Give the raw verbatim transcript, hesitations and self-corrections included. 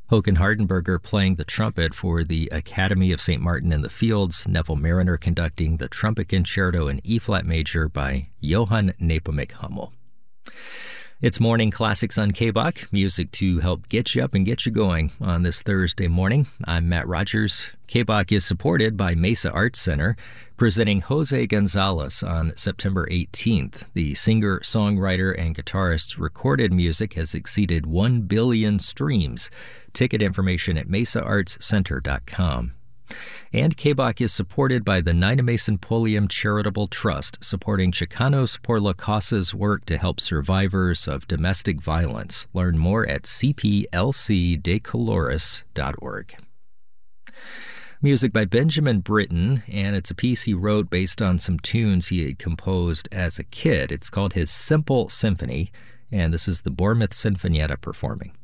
Håkan Hardenberger playing the trumpet for the Academy of Saint Martin in the Fields, Neville Mariner conducting the trumpet concerto in E-flat major by Johann Nepomuk Hummel. It's Morning Classics on K B O C, music to help get you up and get you going on this Thursday morning. I'm Matt Rogers. K B O C is supported by Mesa Arts Center, presenting Jose Gonzalez on September eighteenth. The singer, songwriter, and guitarist's recorded music has exceeded one billion streams. Ticket information at mesa arts center dot com. And K B O C is supported by the Nina Mason Pulliam Charitable Trust, supporting Chicanos por la Causa's work to help survivors of domestic violence. Learn more at c p l c de colores dot org. Music by Benjamin Britten, and it's a piece he wrote based on some tunes he had composed as a kid. It's called his Simple Symphony, and this is the Bournemouth Sinfonietta performing.